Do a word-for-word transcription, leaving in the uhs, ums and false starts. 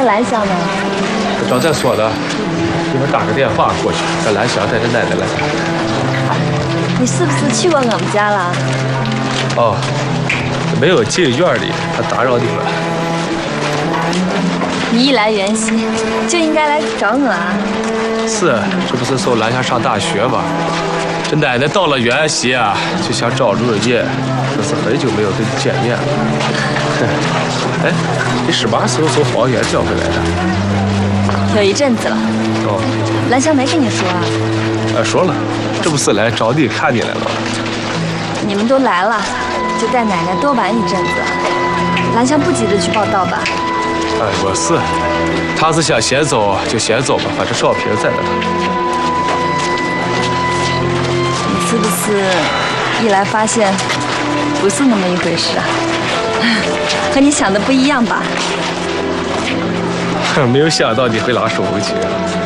兰香呢？ 刚才说了，一会儿打个电话过去，让兰香带着奶奶来。 你是不是去过我们家了？ 哦，没有进院里，还打扰你们。 你一来园西就应该来找我啊。 是，这不是送兰香上大学吗？这奶奶到了园西啊，就想找路爷，可是很久没有跟你见面了。哎，你是嘛时候从黄原调回来的？ 有一阵子了。 哦， 兰香没跟你说啊？ 呃，说了，这不是来找你看你来了吗？ 你们都来了，就带奶奶多玩一阵子。兰香不急着去报道吧？ 哎，我是，他是想先走就先走吧，反正少平在那。 你是不是一来发现不是那么一回事啊？和你想的不一样吧？ 没有想到你会拿手风琴。